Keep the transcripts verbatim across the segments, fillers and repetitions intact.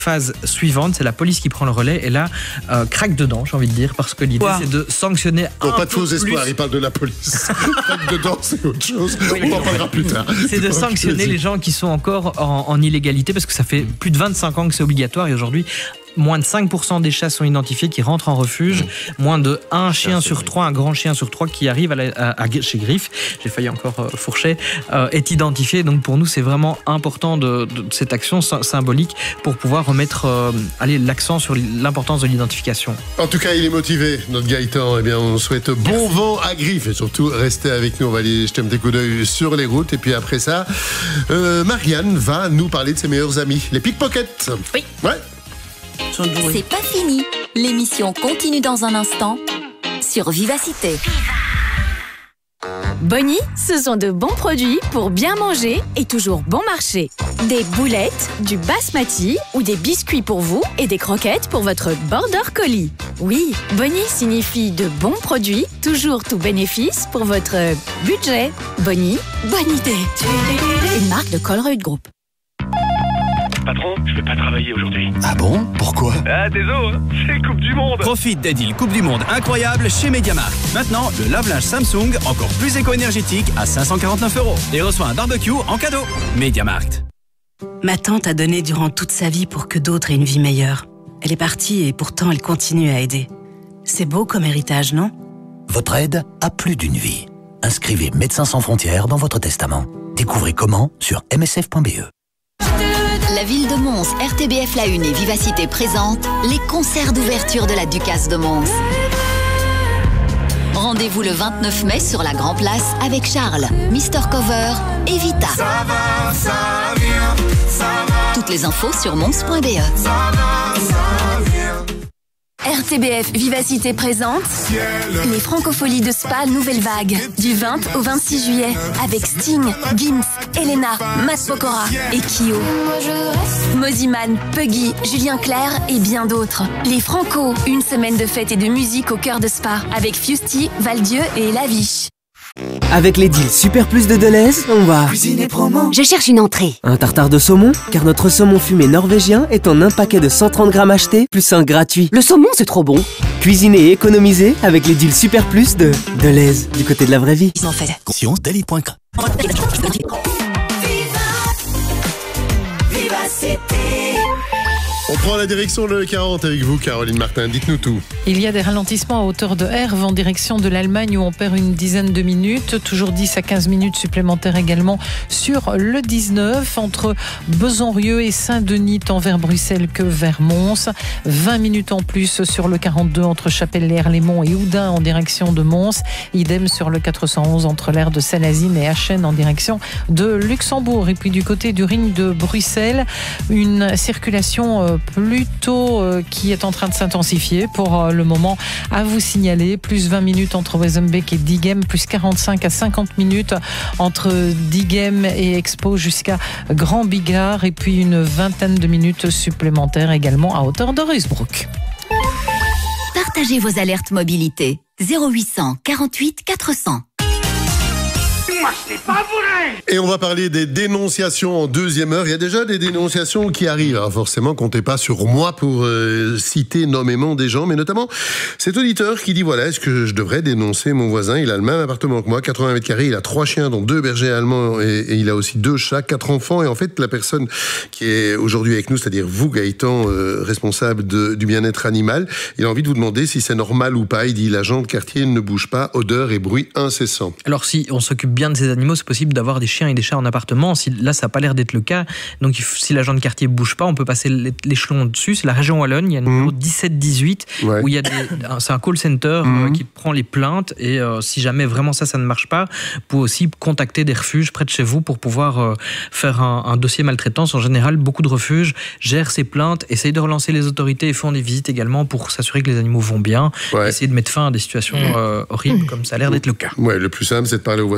Phase suivante, c'est la police qui prend le relais et là, euh, craque dedans, j'ai envie de dire, parce que l'idée wow. c'est de sanctionner non, un pas de faux peu espoirs, plus. Il parle de la police. Craque dedans, c'est autre chose. Oui, on en parlera plus tard. C'est de sanctionner les gens qui sont encore en, en illégalité parce que ça fait plus de vingt-cinq ans que c'est obligatoire et aujourd'hui, moins de cinq pour cent des chats sont identifiés qui rentrent en refuge. Mmh. Moins de un chien ça, sur trois, un grand chien sur trois qui arrive à, la, à, à chez Griffe, j'ai failli encore euh, fourcher, euh, est identifié. Donc pour nous, c'est vraiment important de, de, de cette action symbolique pour pouvoir remettre euh, allez, l'accent sur l'importance de l'identification. En tout cas, il est motivé, notre Gaëtan. Eh bien, on souhaite bon Merci. vent à Griffe et surtout, restez avec nous. On va aller jeter un petit coup d'œil sur les routes. Et puis après ça, euh, Marianne va nous parler de ses meilleurs amis, les pickpockets. Oui. Ouais. C'est pas fini. L'émission continue dans un instant sur Vivacité. Bonnie, ce sont de bons produits pour bien manger et toujours bon marché. Des boulettes, du basmati ou des biscuits pour vous et des croquettes pour votre border collie. Oui, Bonnie signifie de bons produits, toujours tout bénéfice pour votre budget. Bonnie, bonne idée. Une marque de Colruyt Group. Patron, je vais pas travailler aujourd'hui. Ah bon? Pourquoi? Ah, désolé, hein, c'est Coupe du Monde. Profite des deals Coupe du Monde incroyables chez MediaMarkt. Maintenant, le lave-linge Samsung, encore plus éco-énergétique, à cinq cent quarante-neuf euros. Et reçoit un barbecue en cadeau. MediaMarkt. Ma tante a donné durant toute sa vie pour que d'autres aient une vie meilleure. Elle est partie et pourtant elle continue à aider. C'est beau comme héritage, non? Votre aide a plus d'une vie. Inscrivez Médecins sans frontières dans votre testament. Découvrez comment sur m s f point b e. La ville de Mons, R T B F La Une et Vivacité présentent les concerts d'ouverture de la Ducasse de Mons. Rendez-vous le vingt-neuf mai sur la Grand Place avec Charles, Mister Cover et Vita. Ça va, ça vient, ça va. Toutes les infos sur mons point b e. Ça va, ça vient. R T B F Vivacité présente les Francopholies de Spa Nouvelle Vague du vingt au vingt-six juillet avec Sting, Gims, Elena, Matt Pokora et Kyo. Moziman, Puggy, Julien Clerc et bien d'autres. Les Franco, une semaine de fête et de musique au cœur de Spa avec Fusty, Valdieu et Laviche. Avec les deals Super Plus de Deleuze, on va cuisiner promo. Je cherche une entrée. Un tartare de saumon, car notre saumon fumé norvégien est en un paquet de cent trente grammes acheté, plus un gratuit. Le saumon, c'est trop bon. Cuisiner et économiser avec les deals Super Plus de Deleuze, du côté de la vraie vie. Ils en fait. Conscience daily point com. On prend la direction de quarante avec vous, Caroline Martin. Dites-nous tout. Il y a des ralentissements à hauteur de Herve en direction de l'Allemagne où on perd une dizaine de minutes. Toujours dix à quinze minutes supplémentaires également sur le dix-neuf entre Besonrieux et Saint-Denis tant vers Bruxelles que vers Mons. vingt minutes en plus sur le quarante-deux entre Chapelle-les-Herlémont et Oudin en direction de Mons. Idem sur le quatre cent onze entre l'aire de Salazine et Achen en direction de Luxembourg. Et puis du côté du ring de Bruxelles, une circulation plutôt euh, qui est en train de s'intensifier pour euh, le moment à vous signaler. Plus vingt minutes entre Wezenbeek et Diegem, plus quarante-cinq à cinquante minutes entre Diegem et Expo jusqu'à Grand Bigard et puis une vingtaine de minutes supplémentaires également à hauteur de Ruysbroek. Partagez vos alertes mobilité. zéro huit cent quarante-huit quatre cents. Moi, c'est pas vrai. Et on va parler des dénonciations en deuxième heure. Il y a déjà des dénonciations qui arrivent. Alors forcément, comptez pas sur moi pour euh, citer nommément des gens, mais notamment cet auditeur qui dit voilà, est-ce que je devrais dénoncer mon voisin? Il a le même appartement que moi, quatre-vingts mètres carrés, il a trois chiens, dont deux bergers allemands, et, et il a aussi deux chats, quatre enfants. Et en fait, la personne qui est aujourd'hui avec nous, c'est-à-dire vous, Gaëtan, euh, responsable de, du bien-être animal, il a envie de vous demander si c'est normal ou pas. Il dit l'agent de quartier ne bouge pas, odeur et bruit incessant. Alors si on s'occupe bien de ces animaux, c'est possible d'avoir des chiens et des chats en appartement. Si, là, ça n'a pas l'air d'être le cas. Donc, il faut, si l'agent de quartier ne bouge pas, on peut passer l'échelon au-dessus. C'est la région Wallonne. Il y a un numéro mmh. dix-sept dix-huit ouais. où il y a des, c'est un call center mmh. euh, qui prend les plaintes. Et euh, si jamais vraiment ça, ça ne marche pas, vous pouvez aussi contacter des refuges près de chez vous pour pouvoir euh, faire un, un dossier maltraitance. En général, beaucoup de refuges gèrent ces plaintes, essayent de relancer les autorités et font des visites également pour s'assurer que les animaux vont bien. Ouais. Essayer de mettre fin à des situations euh, horribles mmh. comme ça a l'air d'être le cas. Ouais, le plus simple, c'est de parler aux voisins, mais visiblement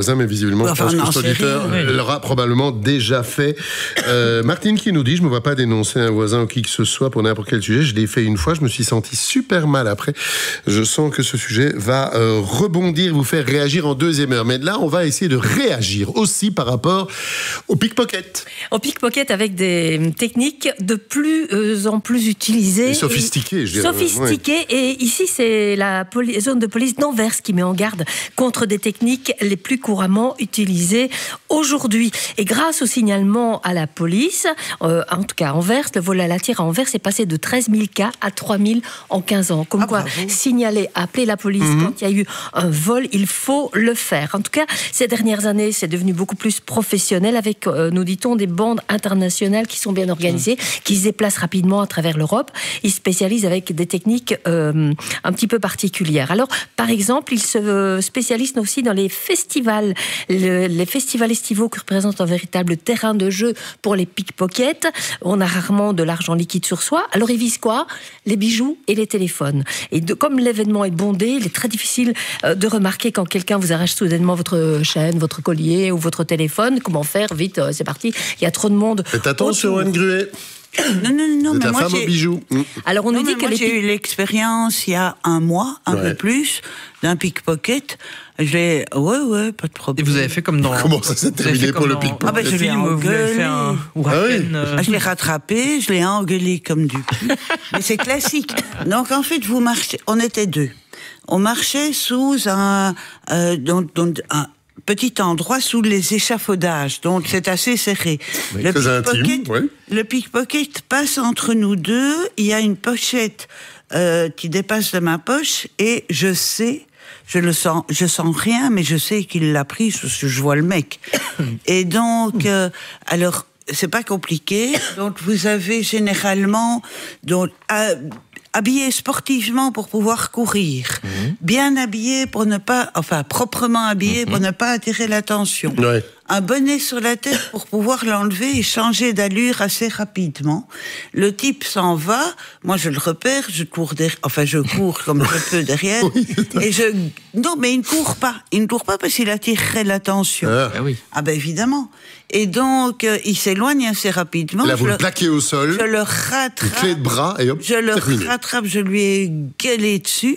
visiblement, enfin, je pense que cet auditeur oui. l'aura probablement déjà fait. Euh, Martine qui nous dit, je ne me vois pas dénoncer un voisin ou qui que ce soit pour n'importe quel sujet. Je l'ai fait une fois, je me suis senti super mal après. Je sens que ce sujet va euh, rebondir, vous faire réagir en deuxième heure. Mais là, on va essayer de réagir aussi par rapport au pickpocket. Au pickpocket avec des techniques de plus en plus utilisées. Et sophistiquées, je dirais. Sophistiquées. Ouais. Et ici, c'est la poli- zone de police d'Anvers qui met en garde contre des techniques les plus couramment utilisées aujourd'hui. Et grâce au signalement à la police, euh, en tout cas à Anvers, le vol à la tire à Anvers est passé de treize mille cas à trois mille en quinze ans. Comme ah, quoi, bravo. signaler, appeler la police mmh. quand il y a eu un vol, il faut le faire. En tout cas, ces dernières années, c'est devenu beaucoup plus professionnel avec, euh, nous dit-on, des bandes internationales qui sont bien organisées, mmh. qui se déplacent rapidement à travers l'Europe. Ils se spécialisent avec des techniques euh, un petit peu particulières. Alors, par exemple, ils se spécialisent aussi dans les festivals, le, les festivals estivaux qui représentent un véritable terrain de jeu pour les pickpockets. On a rarement de l'argent liquide sur soi. Alors, ils visent quoi ? Les bijoux et les téléphones. Et de, comme l'événement est bondé, il est très difficile euh, de remarquer quand quelqu'un vous arrache soudainement votre chaîne, votre collier ou votre téléphone. Comment faire ? Vite, euh, c'est parti. Il y a trop de monde. Faites attention, Anne Gruet. Non, non, non, c'est mais ta moi femme j'ai... aux bijoux. Alors on nous non, dit que moi, les... j'ai eu l'expérience il y a un mois, un ouais. peu plus, d'un pickpocket. J'ai, ouais, ouais, pas de problème. Et vous avez fait comme dans. Comment ça s'est terminé pour le pickpocket ? Ah ben je l'ai engueulé. Un... Ah oui. ah, je l'ai rattrapé, je l'ai engueulé comme du cul. Mais c'est classique. Donc en fait, vous marchez. On était deux. On marchait sous un, euh, dans, dans, un petit endroit sous les échafaudages, donc c'est assez serré. Oui, le, très pickpocket, intime, ouais. le pickpocket passe entre nous deux, il y a une pochette euh, qui dépasse de ma poche, et je sais, je le sens, je sens rien, mais je sais qu'il l'a pris, parce que je vois le mec. Et donc, euh, alors, c'est pas compliqué, donc vous avez généralement... Donc, euh, habillé sportivement pour pouvoir courir, mmh. bien habillé pour ne pas, enfin proprement habillé mmh. pour ne pas attirer l'attention. Ouais. Un bonnet sur la tête pour pouvoir l'enlever et changer d'allure assez rapidement. Le type s'en va, moi je le repère, je cours derrière, enfin je cours comme je peux derrière, oui, et je, non mais il ne court pas, il ne court pas parce qu'il attirerait l'attention. Ah, ah oui. Ah ben évidemment. Et donc euh, il s'éloigne assez rapidement. Là vous je le plaquez au sol. Je le rattrape. Une clé de bras et hop. Je le terminé. rattrape, je lui ai gueulé dessus.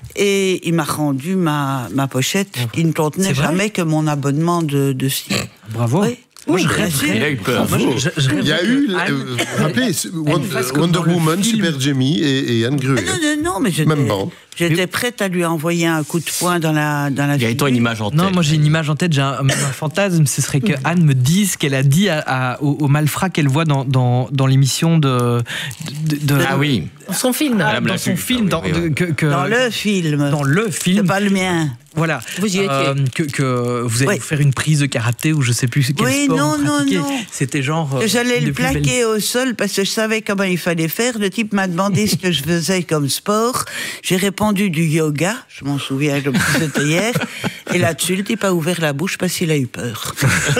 Et il m'a rendu ma, ma pochette qui ne contenait jamais que mon abonnement de, de ski. Bravo. Oui. Moi, je rêverais. Il a eu peur. Moi, je, je, je il y a eu, euh, rappelez, Wonder, Wonder Woman, Super Jamie et, et Anne Gruet. Non, non, non, mais j'étais, j'étais prête à lui envoyer un coup de poing dans la dans la. Il y a toi une image en tête. Non, moi j'ai une image en tête, j'ai un, un fantasme, ce serait que Anne me dise ce qu'elle a dit à, à, au, au malfrat qu'elle voit dans, dans, dans l'émission de, de, de. Ah oui. Dans son film. Ah, dans son film. Dans, oui, oui. De, que, que, dans le film. Dans le film. C'est pas le mien. Voilà. Vous y étiez. Euh, que, que vous allez oui. vous faire une prise de karaté ou je sais plus quel oui, sport non, vous pratiquez. Non, non. C'était genre. Euh, J'allais le plaquer belle... au sol parce que je savais comment il fallait faire. Le type m'a demandé ce que je faisais comme sport. J'ai répondu du yoga. Je m'en souviens comme si c'était hier. Et là-dessus, le type a ouvert la bouche parce qu'il a eu peur.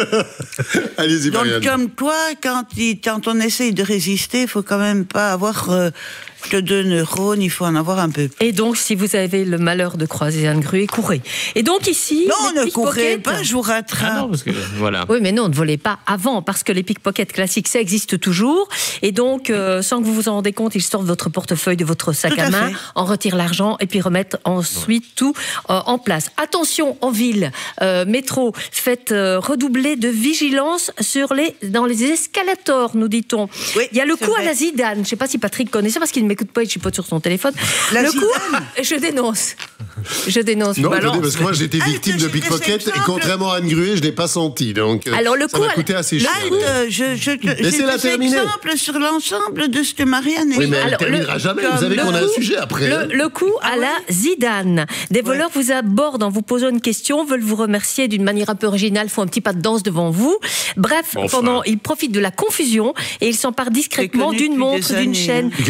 Allez-y, Donc, Marianne. comme toi, quand, il, quand on essaye de résister, il faut quand même pas avoir euh, que deux neurones, il faut en avoir un peu. Et donc, si vous avez le malheur de croiser Anne Gruet, courez. Et donc ici, non, ne courez pas, je vous rattrape. Ah non, parce que voilà. Oui, mais non, ne volez pas avant, parce que les pickpockets classiques, ça existe toujours. Et donc, euh, sans que vous vous en rendez compte, ils sortent votre portefeuille de votre sac tout à, à main, fait. en retirent l'argent et puis remettent ensuite ouais. tout euh, en place. Attention, en ville, euh, métro, faites euh, redoubler de vigilance sur les, dans les escalators, nous dit-on. Oui, il y a le coup vrai. à la Zidane. Je ne sais pas si Patrick connaît ça parce qu'il ne m'écoute pas, il chipote sur son téléphone. La le Zidane. coup, je dénonce. Je dénonce. Non, Balance. écoutez, parce que moi j'étais victime ah, de pickpocket et contrairement à Anne Gruet, je l'ai pas senti. Donc alors, le ça coup, m'a coûté assez cher. Euh, je, je, je, Laissez-la terminer. Exemple sur l'ensemble de ce que Marianne. Oui, mais elle ne alors, terminera le, jamais. Vous savez qu'on a un sujet après. Le, hein. le coup à la Zidane. Des voleurs ouais. vous abordent en vous posant une question, veulent vous remercier d'une manière un peu originale, font un petit pas de danse devant vous. Bref, enfin. pendant, ils profitent de la confusion et ils s'emparent discrètement d'une montre, d'une chaîne, quelqu'un d'un fait un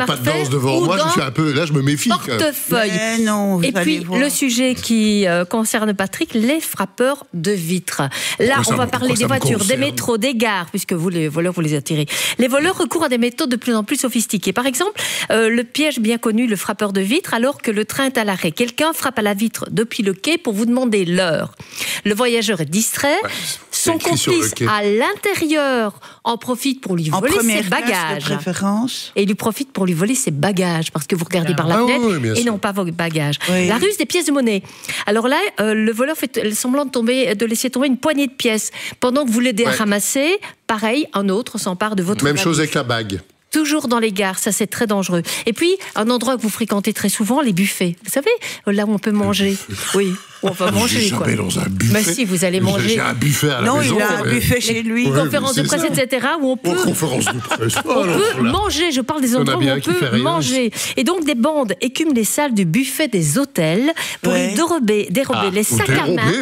a pas de danse devant moi, je suis un peu, là, je me méfie. Portefeuille. Mais non, et puis, le sujet qui euh, concerne Patrick, les frappeurs de vitres. Là, Pourquoi on va ça, parler des voitures, des métros, des gares, puisque vous, les voleurs, vous les attirez. Les voleurs recourent à des méthodes de plus en plus sophistiquées. Par exemple, euh, le piège bien connu, le frappeur de vitres, alors que le train est à l'arrêt. Quelqu'un frappe à la vitre depuis le quai pour vous demander l'heure. Le voyageur est distrait. Ouais, son complice à l'intérieur en profite pour lui voler ses bagages. De préférence. Et il lui profite pour lui voler ses bagages, parce que vous regardez par la ah, fenêtre oui, oui, et sûr. non pas vos bagages. Oui. La ruse des pièces de monnaie. Alors là, euh, le voleur fait semblant de, tomber, de laisser tomber une poignée de pièces. Pendant que vous l'aidez ouais. à ramasser, pareil, un autre s'empare de votre Même valise. chose avec la bague. Toujours dans les gares, ça c'est très dangereux. Et puis, un endroit que vous fréquentez très souvent, les buffets. Vous savez, là où on peut manger. Oui, où on va manger. J'ai quoi. jamais dans un buffet. Mais si, vous allez manger. J'ai un buffet à la non, maison. Non, il a un ouais. buffet chez lui. Ouais, conférence de presse, ça. et cetera, où on peut, oh, conférence de presse. Oh, on peut manger. Je parle des endroits où on peut manger. Et donc, des bandes écument les salles du buffet des hôtels pour ouais. y dérober, dérober ah, les sacs à main.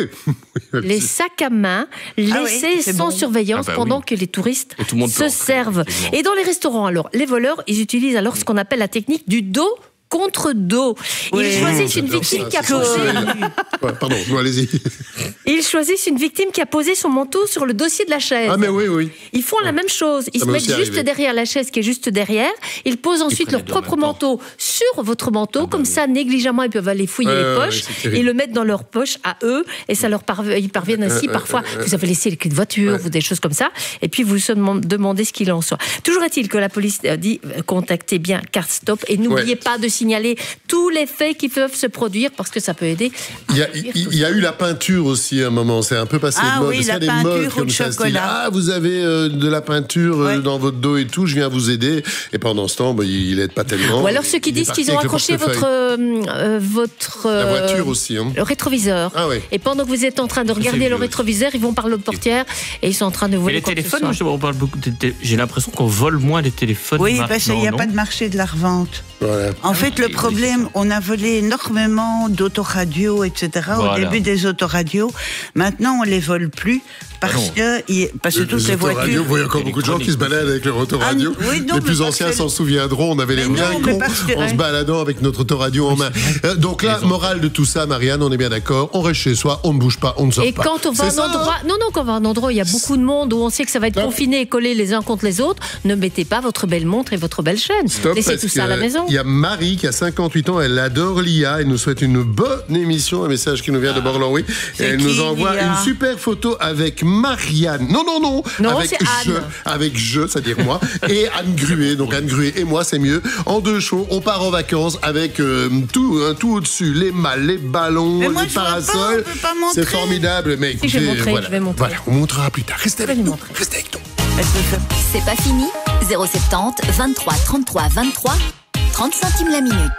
Les sacs à main laissés ah oui, sans bon. surveillance ah bah pendant oui. que les touristes se servent. Et dans les restaurants, alors, les voleurs, ils utilisent alors ce qu'on appelle la technique du dos contre dos. Oui. Ils choisissent une victime ça, qui a posé. Ouais, pardon, non, allez-y. Ils choisissent une victime qui a posé son manteau sur le dossier de la chaise. Ah, mais oui, oui. Ils font ouais. la même chose. Ils ça se mettent juste arrivé. derrière la chaise qui est juste derrière. Ils posent ensuite ils leur propre manteau sur votre manteau. Ah, bah, comme oui. ça, négligemment, ils peuvent aller fouiller euh, les poches ouais, et le mettre dans leur poche à eux. Et ça leur parv... ils parviennent ainsi. Euh, Parfois, euh, vous avez laissé les clés de voiture ouais. ou des choses comme ça. Et puis, vous vous demandez ce qu'il en soit. Toujours est-il que la police dit contactez bien Carte Stop et n'oubliez ouais. pas de signaler tous les faits qui peuvent se produire parce que ça peut aider. Il y a, il y a eu la peinture aussi à un moment, c'est un peu passé ah de mode. Oui, la peinture comme ça, style, ah, vous avez euh, de la peinture ouais. euh, dans votre dos et tout, je viens vous aider. Et pendant ce temps, bah, il n'aide pas tellement. Ou alors ceux qui disent qu'ils ont accroché votre, euh, votre euh, la voiture aussi, hein. le rétroviseur. Ah, oui. Et pendant que vous êtes en train de regarder le rétroviseur, ils vont par l'autre portière et ils sont en train de voler. Mais les téléphones, je, on parle beaucoup de, de, j'ai l'impression qu'on vole moins les téléphones. Oui, parce qu'il n'y a non pas de marché de la revente. Voilà. En fait, le problème, on a volé énormément d'autoradios, et cetera. Voilà. Au début des autoradios. Maintenant, on les vole plus parce ah que, parce que toutes les, les voitures. Vous voyez encore beaucoup de gens qui se baladent avec leur autoradio. Ah, oui, non, les plus anciens s'en souviendront. On avait les bien cons en se baladant avec notre autoradio en main. Euh, donc là, morale de tout ça, Marianne, on est bien d'accord. On reste chez soi, on ne bouge pas, on ne sort et pas. Et quand on va à un endroit, non, non, quand on va à un endroit où il y a beaucoup de monde, où on sait que ça va être confiné et collé les uns contre les autres, ne mettez pas votre belle montre et votre belle chaîne. Stop, laissez tout ça à la maison. Il y a Marie qui a cinquante-huit ans, elle adore l'I A, elle nous souhaite une bonne émission, un message qui nous vient de Borloo. Et elle nous envoie une super photo avec Marianne. Non, non, non, non avec je, avec je, c'est-à-dire moi, et Anne Gruet. Donc Anne Gruet et moi, c'est mieux. En deux shows, on part en vacances avec euh, tout, hein, tout au-dessus, les malles, les ballons, moi, les parasols. C'est formidable, mais écoutez, je vais montrer, voilà, je vais montrer. Voilà, on montrera plus tard. Restez avec nous. Restez avec nous. C'est pas fini. zéro soixante-dix, vingt-trois, trente-trois, vingt-trois, trente centimes la minute.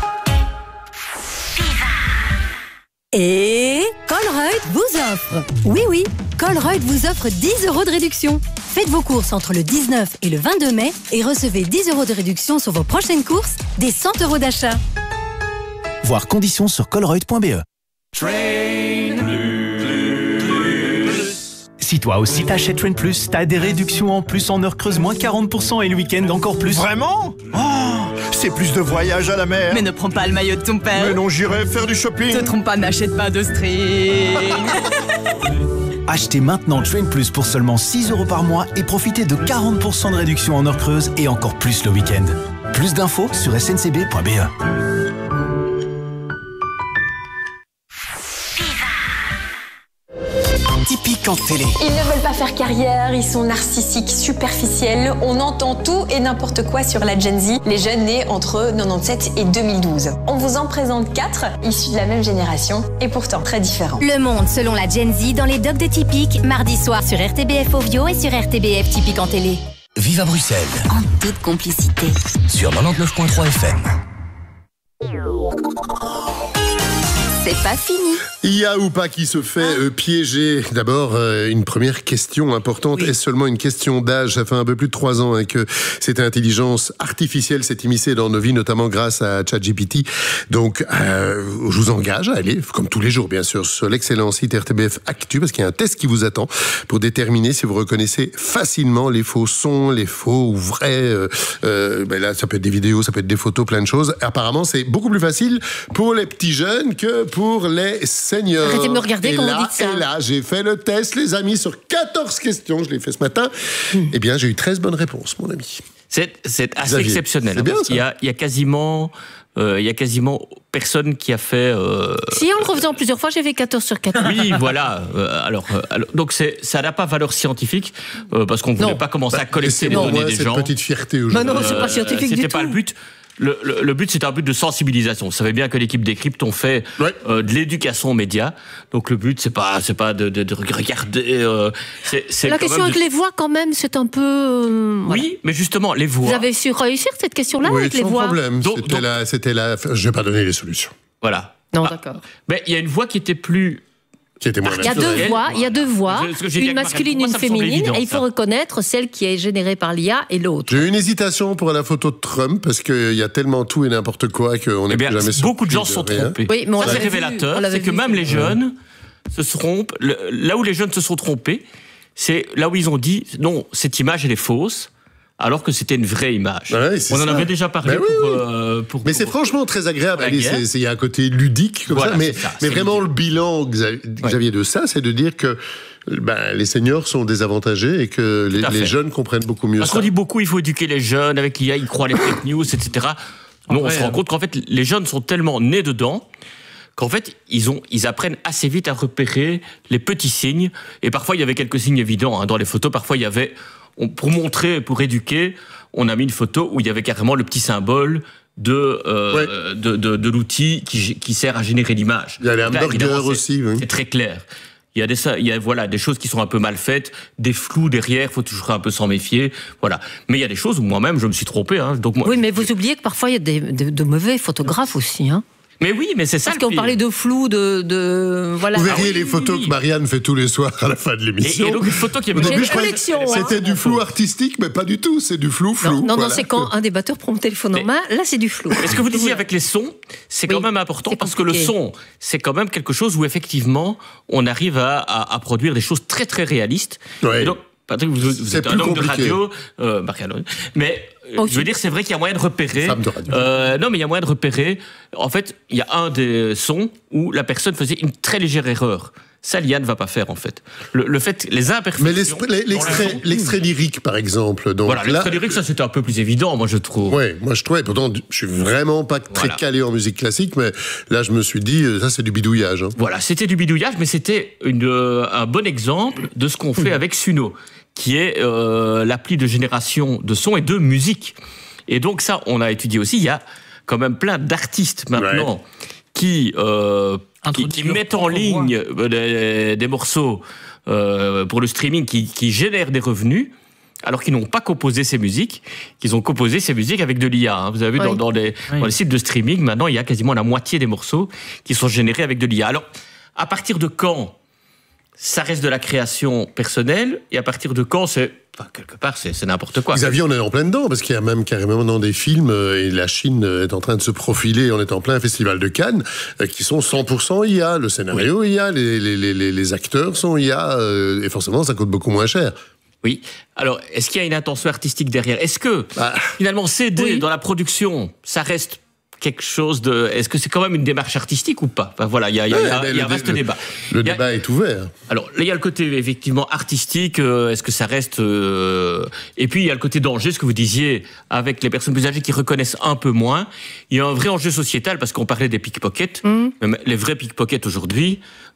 Et Colruyt vous offre. Oui, oui, Colruyt vous offre dix euros de réduction. Faites vos courses entre le dix-neuf et le vingt-deux mai et recevez dix euros de réduction sur vos prochaines courses, des cent euros d'achat. Voir conditions sur colruyt point b e. Train Plus. Si toi aussi t'achètes Train Plus, t'as des réductions en plus en heure creuse, moins quarante pour cent et le week-end encore plus. Vraiment ? Oh, c'est plus de voyage à la mer. Mais ne prends pas le maillot de ton père. Mais non, j'irai faire du shopping. Te trompe pas, n'achète pas de string. Achetez maintenant Train Plus pour seulement six euros par mois et profitez de quarante pour cent de réduction en heure creuse et encore plus le week-end. Plus d'infos sur s n c b point b e. Typique en télé. Ils ne veulent pas faire carrière, ils sont narcissiques, superficiels. On entend tout et n'importe quoi sur la Gen Z, les jeunes nés entre quatre-vingt-dix-sept et deux mille douze. On vous en présente quatre, issus de la même génération et pourtant très différents. Le monde selon la Gen Z dans les docs de Typique, mardi soir sur R T B F Ovio et sur R T B F Typique en télé. Vive à Bruxelles. En toute complicité. Sur quatre-vingt-dix-neuf virgule trois F M. c'est pas fini. Il y a ou pas qui se fait euh, piéger. D'abord, euh, une première question importante. Oui. Est-ce seulement une question d'âge? Ça fait un peu plus de trois ans hein, que cette intelligence artificielle s'est immiscée dans nos vies, notamment grâce à ChatGPT. Donc, euh, je vous engage à aller, comme tous les jours bien sûr, sur l'excellent site R T B F Actu, parce qu'il y a un test qui vous attend pour déterminer si vous reconnaissez facilement les faux sons, les faux ou vrais. Euh, euh, ben là, ça peut être des vidéos, ça peut être des photos, plein de choses. Apparemment, c'est beaucoup plus facile pour les petits jeunes que pour les seniors. Arrêtez de me regarder et quand là, vous dites ça. Et là, j'ai fait le test, les amis, sur quatorze questions. Je l'ai fait ce matin. Mmh. Eh bien, j'ai eu treize bonnes réponses, mon ami. C'est, c'est assez Xavier. exceptionnel. C'est bien, ça. Il y a, il y a quasiment... Euh, il y a quasiment personne qui a fait... Euh... Si, en le refaisant plusieurs fois, j'ai fait quatorze sur quatorze. Oui, voilà. Euh, alors, euh, alors, donc, c'est, ça n'a pas valeur scientifique, euh, parce qu'on ne voulait pas commencer bah, à collecter les données moi, des cette gens. cette petite fierté aujourd'hui. Bah non, c'est pas scientifique euh, du tout. C'était pas le but. Le, le, le but, c'était un but de sensibilisation. Vous savez bien que l'équipe Décrypte ont fait ouais. euh, de l'éducation aux médias. Donc le but, c'est pas, c'est pas de, de, de regarder. Euh, c'est, c'est La question avec de... les voix, quand même, c'est un peu. Euh, voilà. Oui, mais justement, les voix. Vous avez su réussir cette question-là oui, avec les voix? Sans problème. Donc, c'était donc... la, c'était la. Je vais pas donner les solutions. Voilà. Non, ah. d'accord. Mais il y a une voix qui était plus. Qui était moins il y a deux voix, il y a deux voix, je, une masculine, une féminine, et il faut ça. reconnaître celle qui est générée par l'I A et l'autre. J'ai eu une hésitation pour la photo de Trump parce qu'il y a tellement tout et n'importe quoi qu'on n'est eh bien, jamais beaucoup de gens se sont trompés. Oui, mais on ça, c'est révélateur, c'est que même les jeunes se trompent. Le, là où les jeunes se sont trompés, c'est là où ils ont dit non, cette image elle est fausse. Alors que c'était une vraie image. Ouais, on en ça. avait déjà parlé. Ben oui, pour, oui. Euh, pour, mais pour, c'est franchement très agréable. Il y a un côté ludique comme voilà, ça. Mais, ça, mais vraiment, ludique. Le bilan, Xavier, ouais. de ça, c'est de dire que ben, les seniors sont désavantagés et que les, les jeunes comprennent beaucoup mieux Parce ça. Parce qu'on dit beaucoup, il faut éduquer les jeunes, avec l'I A, ils croient les fake news, et cetera. Non, on se rend compte qu'en fait, les jeunes sont tellement nés dedans qu'en fait, ils, ont, ils apprennent assez vite à repérer les petits signes. Et parfois, il y avait quelques signes évidents. Hein. Dans les photos, parfois, il y avait... On, pour montrer, pour éduquer, on a mis une photo où il y avait carrément le petit symbole de, euh, ouais. de, de, de l'outil qui, qui sert à générer l'image. Il y a les hamburgers aussi. Oui. C'est très clair. Il y a des, il y a, voilà, des choses qui sont un peu mal faites, des flous derrière, il faut toujours un peu s'en méfier. Voilà. Mais il y a des choses où moi-même, je me suis trompé. Hein, donc moi, oui, mais vous oubliez que parfois, il y a des, de, de mauvais photographes aussi. Hein. Mais oui, mais c'est ça. Parce qu'on parlait de flou, de, de voilà. Vous verriez ah oui, les photos oui. que Marianne fait tous les soirs à la fin de l'émission. Et, et donc une photo qui est. Au début, je collection, c'était hein. du flou artistique, mais pas du tout. C'est du flou flou. Non, non, voilà. non c'est quand un des batteurs prend le téléphone mais, en main. Là, c'est du flou. Est-ce que vous disiez avec les sons, c'est oui, quand même important parce que le son, c'est quand même quelque chose où effectivement, on arrive à, à, à produire des choses très très réalistes. Ouais. Et donc, Patrick, vous, vous êtes un homme de radio, euh, Marianne, mais oh, je veux dire, c'est vrai qu'il y a moyen de repérer. Femme de radio. Euh, non, mais il y a moyen de repérer. En fait, il y a un des sons où la personne faisait une très légère erreur. Ça, l'I A ne va pas faire, en fait. Le, le fait, les imperfections... Mais l'extrait, l'extrait lyrique, par exemple. Donc voilà, l'extrait là, lyrique, ça, c'était un peu plus évident, moi, je trouve. Oui, moi, je trouvais. Pourtant, je suis vraiment pas très voilà. calé en musique classique, mais là, je me suis dit, ça, c'est du bidouillage. Hein. Voilà, c'était du bidouillage, mais c'était une, euh, un bon exemple de ce qu'on fait avec Suno, qui est euh, l'appli de génération de son et de musique. Et donc, ça, on a étudié aussi. Il y a quand même plein d'artistes, maintenant, ouais. qui... Euh, Qui, qui mettent en ligne des, des morceaux euh, pour le streaming, qui, qui génèrent des revenus, alors qu'ils n'ont pas composé ces musiques, qu'ils ont composé ces musiques avec de l'I A. Hein. Vous avez vu, oui. dans, dans, les, oui. dans les sites de streaming, maintenant, il y a quasiment la moitié des morceaux qui sont générés avec de l'I A. Alors, à partir de quand ça reste de la création personnelle, et à partir de quand c'est... Enfin, quelque part, c'est, c'est n'importe quoi. Xavier, on est en plein dedans, parce qu'il y a même carrément dans des films, et la Chine est en train de se profiler, on est en plein festival de Cannes, qui sont cent pour cent I A. Le scénario oui. I A, les, les, les, les acteurs sont I A, et forcément, ça coûte beaucoup moins cher. Oui. Alors, est-ce qu'il y a une intention artistique derrière ? Est-ce que, ah. finalement, s'aider oui. dans la production, ça reste... quelque chose de... Est-ce que c'est quand même une démarche artistique ou pas ? Enfin, voilà, il y a, y a, ouais, y a, y a un vaste le, débat. Le a, débat est ouvert. Alors, là, il y a le côté, effectivement, artistique. Euh, est-ce que ça reste... Euh... Et puis, il y a le côté danger, ce que vous disiez, avec les personnes plus âgées qui reconnaissent un peu moins. Il y a un vrai enjeu sociétal, parce qu'on parlait des pickpockets. Mmh. Même les vrais pickpockets, aujourd'hui,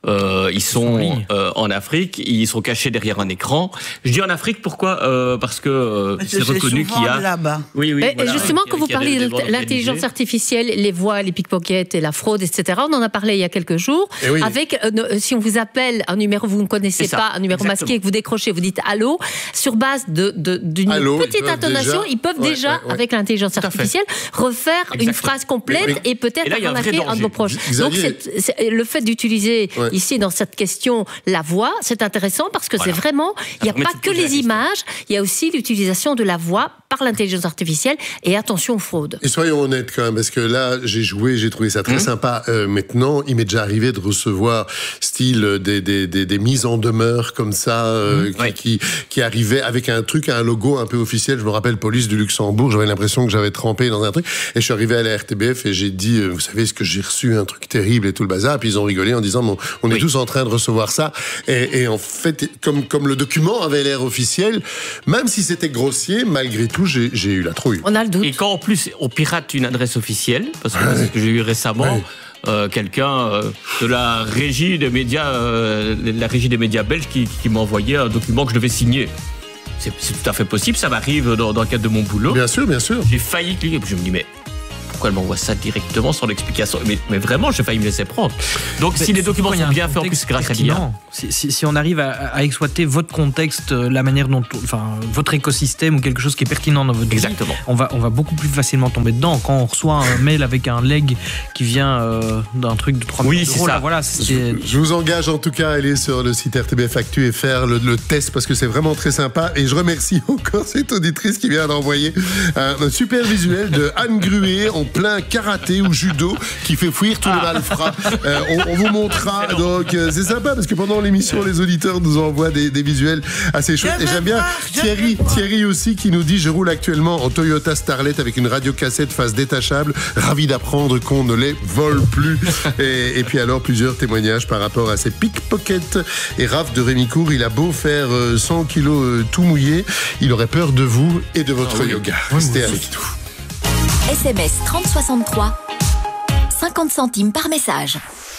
Euh, ils sont, ils sont euh, en Afrique, ils sont cachés derrière un écran. Je dis en Afrique, pourquoi euh, Parce que euh, c'est, c'est reconnu qu'il y a... là-bas. Oui, oui. Mais voilà, justement, quand vous des, parlez des, de des l'intelligence artificielle, les voix, les pickpockets et la fraude, et cetera, on en a parlé il y a quelques jours. Oui. Avec, euh, si on vous appelle un numéro que vous ne connaissez pas, un numéro Exactement. masqué, que vous décrochez, vous dites allô, sur base de, de, d'une allô, petite ils intonation, déjà, ils peuvent ouais, déjà, ouais, ouais. avec l'intelligence artificielle, refaire Exactement. une phrase complète oui, oui. et peut-être et arnaquer un de vos proches. Donc, c'est, c'est, le fait d'utiliser ouais. ici, dans cette question, la voix, c'est intéressant parce que voilà. c'est vraiment, il n'y a pas que les images, il y a aussi l'utilisation de la voix par l'intelligence artificielle et attention aux fraudes. Et soyons honnêtes quand même, parce que là, j'ai joué, j'ai trouvé ça très mmh. sympa. Euh, maintenant, il m'est déjà arrivé de recevoir style des, des, des, des mises en demeure comme ça, euh, mmh. qui, oui. qui, qui arrivaient avec un truc, un logo un peu officiel. Je me rappelle, police du Luxembourg, j'avais l'impression que j'avais trempé dans un truc. Et je suis arrivé à la R T B F et j'ai dit, euh, vous savez ce que j'ai reçu, un truc terrible et tout le bazar. Puis ils ont rigolé en disant, bon, on est oui. tous en train de recevoir ça. Et, et en fait, comme, comme le document avait l'air officiel, même si c'était grossier, malgré tout, j'ai, j'ai eu la trouille. On a le doute. Et quand en plus on pirate une adresse officielle, parce que ouais. c'est ce que j'ai eu récemment, ouais. euh, quelqu'un euh, de la régie des médias, euh, la régie des médias belges qui, qui m'a envoyé un document que je devais signer. C'est, c'est tout à fait possible, ça m'arrive dans, dans le cadre de mon boulot. Bien sûr, bien sûr. J'ai failli cliquer, puis je me dis mais pourquoi elle m'envoie ça directement sans l'explication, mais, mais vraiment, j'ai failli me laisser prendre. Donc, mais si les documents sont bien faits, en plus, grâce à l'I A. Si, si, si on arrive à, à exploiter votre contexte, la manière dont, enfin, votre écosystème ou quelque chose qui est pertinent dans votre Exactement. vie, on va, on va beaucoup plus facilement tomber dedans. Quand on reçoit un mail avec un leg qui vient euh, d'un truc de trois mille oui, euros, c'est ça. Là, voilà, c'est... Je, je vous engage en tout cas à aller sur le site R T B F Actu et faire le, le test parce que c'est vraiment très sympa. Et je remercie encore cette auditrice qui vient d'envoyer un, un super visuel de Anne Gruet en plein karaté ou judo qui fait fuir tous ah. les malfrats. Euh, on, on vous montrera. Donc euh, c'est sympa parce que pendant l'émission, les auditeurs nous envoient des, des visuels assez chouettes. Et j'aime bien Thierry, Thierry aussi qui nous dit: je roule actuellement en Toyota Starlet avec une radiocassette face détachable. Ravi d'apprendre qu'on ne les vole plus. Et, et puis alors plusieurs témoignages par rapport à ces pickpockets. Et Raph de Rémicourt, il a beau faire euh, cent kilos euh, tout mouillé, il aurait peur de vous et de votre ah oui. yoga. Restez avec nous. S M S trente soixante-trois, cinquante centimes par message.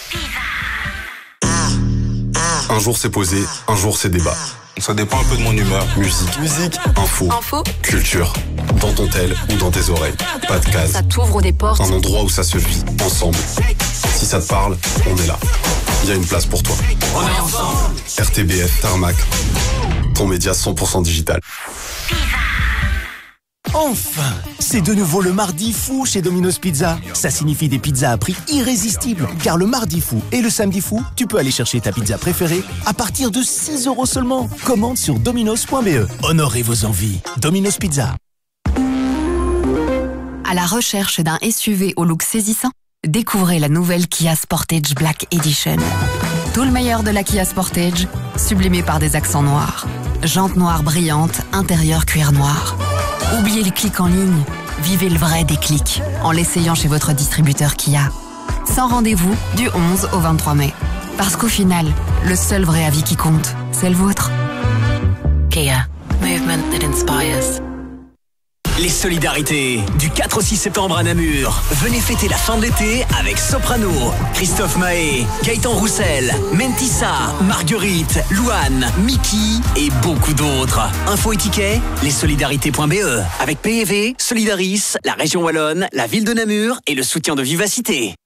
Un jour c'est posé, un jour c'est débat. Ça dépend un peu de mon humeur. Musique, musique, info, info, culture. Dans ton tel ou dans tes oreilles. Pas de case. Ça t'ouvre des portes. Un endroit où ça se vit, ensemble. Si ça te parle, on est là. Il y a une place pour toi. On est ensemble. R T B F, Tarmac. Ton média cent pour cent digital. Enfin, c'est de nouveau le mardi fou chez Domino's Pizza. Ça signifie des pizzas à prix irrésistible. Car le mardi fou et le samedi fou, tu peux aller chercher ta pizza préférée à partir de six euros seulement. Commande sur dominos point b e. Honorez vos envies. Domino's Pizza. À la recherche d'un S U V au look saisissant, découvrez la nouvelle Kia Sportage Black Edition. Tout le meilleur de la Kia Sportage, sublimé par des accents noirs. Jantes noires brillantes, intérieur cuir noir. Oubliez les clics en ligne, vivez le vrai déclic en l'essayant chez votre distributeur Kia. Sans rendez-vous du onze au vingt-trois mai. Parce qu'au final, le seul vrai avis qui compte, c'est le vôtre. Kia. Movement that inspires. Les solidarités du quatre au six septembre à Namur. Venez fêter la fin de l'été avec Soprano, Christophe Mahé, Gaëtan Roussel, Mentissa, Marguerite, Louane, Mickey et beaucoup d'autres. Info et tickets, lessolidarités point b e. Avec P E V, Solidaris, la région Wallonne, la ville de Namur et le soutien de Vivacité.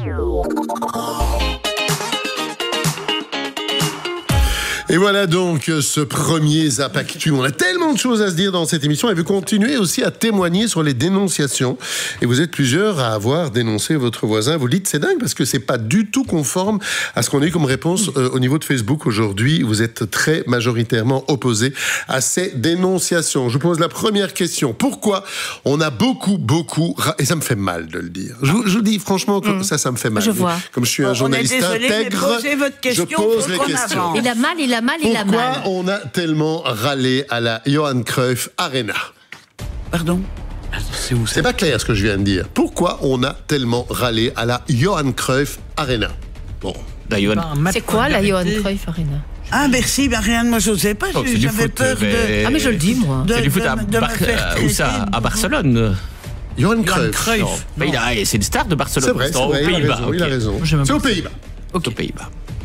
Et voilà donc ce premier Zap Actu. On a tellement de choses à se dire dans cette émission et vous continuez aussi à témoigner sur les dénonciations. Et vous êtes plusieurs à avoir dénoncé votre voisin. Vous dites c'est dingue parce que c'est pas du tout conforme à ce qu'on a eu comme réponse euh, au niveau de Facebook aujourd'hui. Vous êtes très majoritairement opposés à ces dénonciations. Je vous pose la première question. Pourquoi on a beaucoup, beaucoup... Et ça me fait mal de le dire. Je, je vous dis franchement que mmh. ça, ça me fait mal. Je vois. Comme je suis un bon, journaliste désolé, intègre, votre question, je pose les questions. Avance. Il a mal, il a mal, il a mal. Pourquoi on a tellement râlé à la Johan Cruyff Arena? Pardon? C'est où? C'est pas clair ce que je viens de dire. Pourquoi on a tellement râlé à la Johan Cruyff Arena? Bon, la Johan... C'est quoi la Johan Cruyff Arena? Ah merci, ben rien, moi je ne sais pas, oh, j'avais peur mais... de... Ah mais je le dis moi. De, c'est du foot à, de, de Bar... euh, où ça, à Barcelone. Johan Cruyff. Non, mais il a, c'est une star de Barcelone. C'est vrai, c'est vrai, aux Pays-Bas. Il a raison. Okay. C'est aux Pays-Bas. Okay. Aux Pays-Bas.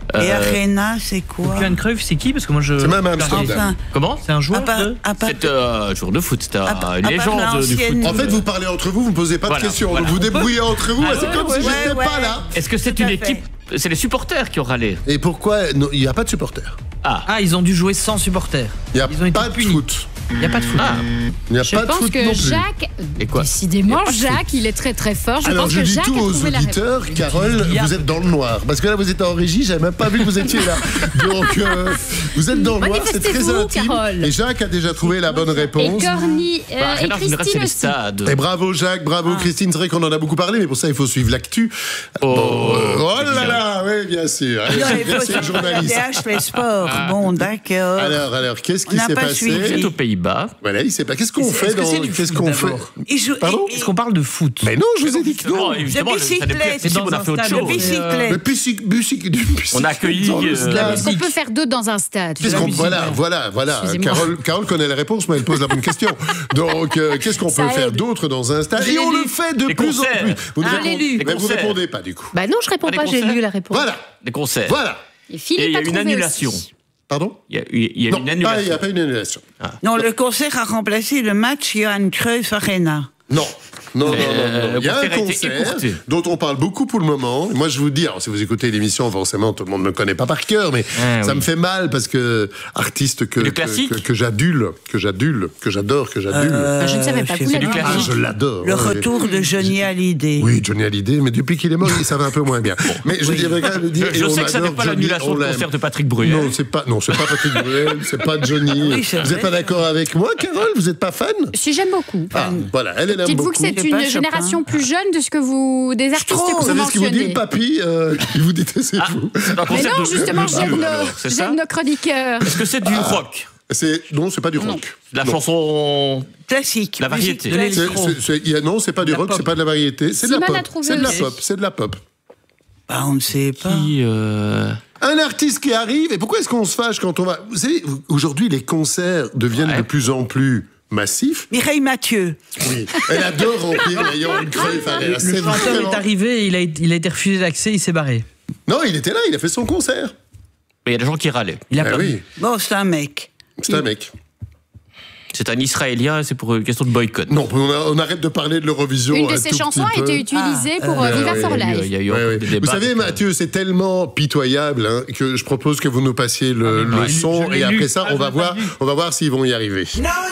Et euh, Arena, c'est quoi? Johan Cruyff, c'est qui? Parce que moi je. C'est même Amsterdam. Enfin, comment? C'est un joueur part, de. C'est euh, un joueur de foot, c'est un, une légende du foot. En fait, vous parlez entre vous, vous ne posez pas voilà, de questions. Voilà. Vous vous débrouillez entre vous, ah, c'est ouais, comme ouais, si ouais, j'étais ouais. pas là. Est-ce que c'est une équipe? C'est les supporters qui ont râlé. Et pourquoi il n'y a pas de supporters? Ah. ah, ils ont dû jouer sans supporters. Il n'y a ils ont pas été de punis. foot. Il n'y a pas de foot. Ah. Il n'y a je pas de pense foot que non plus. Jacques, Et quoi décidément, Jacques, il est très très fort. Je Alors pense je que dis Jacques tout a aux trouvé auditeurs, la Carole, vous êtes dans le noir. Parce que là, vous êtes en régie, j'avais même pas vu que vous étiez là. Donc, euh, vous êtes dans le noir, c'est très intime. Carole. Et Jacques a déjà trouvé la bonne réponse. Et Corny, euh, bah, et Christine aussi. Et bravo Jacques, bravo ah. Christine. C'est vrai qu'on en a beaucoup parlé, mais pour ça, il faut suivre l'actu. Oh, bon, euh, oh là là, oui, bien sûr. C'est le journaliste. Les sports. Bon, d'accord. Alors, alors, qu'est-ce qui s'est passé? C'est aux Pays-Bas. Voilà, il s'est pas. Qu'est-ce qu'on fait dans Qu'est-ce qu'on fait Pardon Est-ce qu'on parle de foot? Mais non, je vous ai dit que non. De bicyclette. On a fait autre chose. De bicyclette. On a accueilli. Est-ce qu'on peut faire deux dans un stade? Voilà, voilà, voilà. Carole, Carole connaît la réponse, mais elle pose la bonne question. Donc, euh, qu'est-ce qu'on peut faire d'autre dans un stade? Et on le fait de plus en plus. Vous ne vous répondez pas du coup. Bah non, je réponds pas. J'ai lu la réponse. Voilà. Des concerts. Voilà. Et Philippe il y a a une annulation. Aussi. Pardon? Il y a, il y a non, une annulation. Il n'y a pas une annulation. Ah. Non, le concert a remplacé le match Johan Cruyff Arena. Non. Non, non, euh, non, non. Il y a un concert dont on parle beaucoup pour le moment. Moi, je vous dis, alors, si vous écoutez l'émission, forcément, tout le monde ne me connaît pas par cœur, mais ah, ça oui. me fait mal parce que artiste que, que, que, que j'adule, que j'adule, que j'adore, que j'adule. Euh, je ne savais pas. C'est du classique. Ah, je l'adore. Le retour de Johnny Hallyday. Oui, Johnny Hallyday, mais depuis qu'il est mort, ça va un peu moins bien. Mais je oui. dirais quand même dire. Je, je sais que ça n'est pas l'annulation du concert de Patrick Bruel. Non, c'est pas, non, c'est pas Patrick Bruel, c'est pas Johnny. Oui, c'est vous n'êtes pas d'accord avec moi, Carole? Vous n'êtes pas fan? Si, j'aime beaucoup. Ah, voilà, elle, elle aime Dites-vous beaucoup. que c'est une génération plus jeune de ce que vous, des artistes que vous mentionnez. Vous savez ce qu'il vous dit, le papy? euh, Il vous dit c'est ah, vous. Mais non, justement, j'aime nos, nos chroniqueurs. Est-ce que c'est du ah. rock? C'est non, c'est pas du rock. Non. La non. chanson classique, la variété. De c'est, c'est, c'est, y a, non, c'est pas du la rock, pop. C'est pas de la variété, c'est de la pop. C'est de la pop, c'est de la pop. Bah, on ne sait pas. Qui, euh... Un artiste qui arrive. Et pourquoi est-ce qu'on se fâche quand on va? Vous savez, aujourd'hui, les concerts deviennent ouais. de plus en plus massif. Mireille Mathieu. Oui, elle adore remplir les Johan Cruyff Arena. Le chanteur vraiment... est arrivé, il a, il a été refusé d'accès, il s'est barré. Non, il était là, il a fait son concert. Mais il y a des gens qui râlaient. Il a ah oui. Bon, c'est un mec. C'est un mec. C'est un Israélien, c'est pour une question de boycott. Non, on, a, on arrête de parler de l'Eurovision. Une de ses chansons a été utilisée ah, pour euh, Viva oui, for Life. Il y a eu, il y a eu ouais, des ouais. débats. Vous savez, Mathieu, c'est tellement pitoyable hein, que je propose que vous nous passiez le, ah, le son et après lu. ça, on va voir, on va voir s'ils vont y arriver.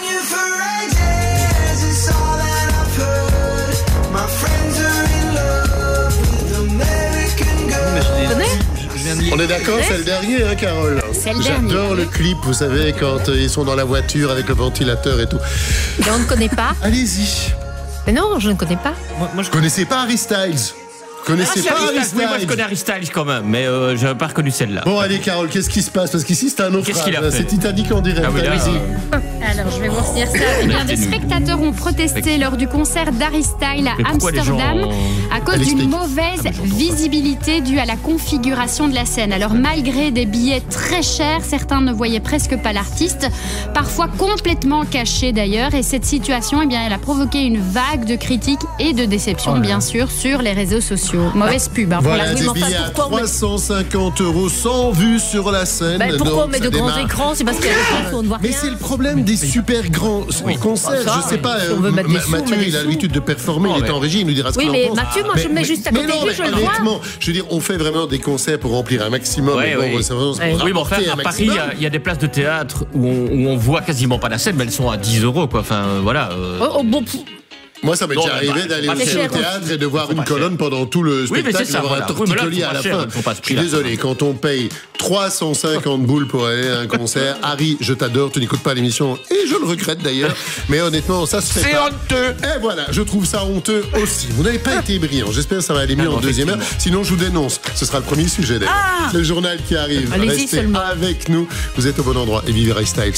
On est d'accord, c'est le dernier, hein, Carole? C'est le J'adore dernier. le clip, vous savez, quand euh, ils sont dans la voiture avec le ventilateur et tout. Mais on ne connaît pas. Allez-y. Mais non, je ne connais pas. Moi, moi, je connaissais pas Harry Styles. Vous connaissez ah, pas Harry Styles. Styles? Oui, moi je connais Harry Styles quand même, mais euh, je n'avais pas reconnu celle-là. Bon, allez, Carole, qu'est-ce qui se passe? Parce qu'ici, c'est un naufrage. C'est Titanic en direct. Ah, oui, là, allez-y. Euh... Alors, je vais vous redire ça. Eh bien, des spectateurs ont protesté lors du concert d'Harry Styles à Amsterdam gens... à cause d'une mauvaise visibilité due à la configuration de la scène. Alors, malgré des billets très chers, certains ne voyaient presque pas l'artiste, parfois complètement caché d'ailleurs. Et cette situation, eh bien, elle a provoqué une vague de critiques et de déceptions, oh bien sûr, sur les réseaux sociaux. Mauvaise pub. Hein, voilà, pour la des billets à trois cent cinquante euros sans vue sur la scène. Ben, pourquoi on met de démarre. grands écrans? C'est parce qu'il y a des gens on ne voit Mais rien. c'est le problème des super grands oui. concerts. Ça, je sais pas, si euh, Ma- Mathieu, il a l'habitude de performer, oh, il ouais. est en régie, il nous dira ce oui, qu'il en pense. pense. Oui, mais Mathieu, moi, mais, je me mets juste à côté de lui, je le vois. Honnêtement, je veux dire, on fait vraiment des concerts pour remplir un maximum. Ouais, bon, ouais. c'est vraiment, ouais. Oui, mais enfin, à Paris, il y, y a des places de théâtre où on, où on voit quasiment pas la scène, mais elles sont à dix euros, quoi. Enfin, euh, voilà. Euh... Oh, oh, bon, Moi, ça m'est déjà arrivé d'aller au théâtre et de voir une colonne pendant tout le spectacle, oui, d'avoir un torticolis à la fin. Je suis désolé, quand on paye trois cent cinquante boules pour aller à un concert, Harry, je t'adore, tu n'écoutes pas l'émission, et je le regrette d'ailleurs, mais honnêtement, ça se fait C'est pas. honteux. Et voilà, je trouve ça honteux aussi. Vous n'avez pas été brillant, j'espère que ça va aller mieux en deuxième heure, sinon je vous dénonce. Ce sera le premier sujet d'ailleurs. Ah le journal qui arrive. Allez-y Restez seulement. avec nous, vous êtes au bon endroit, et vivez Harry Styles.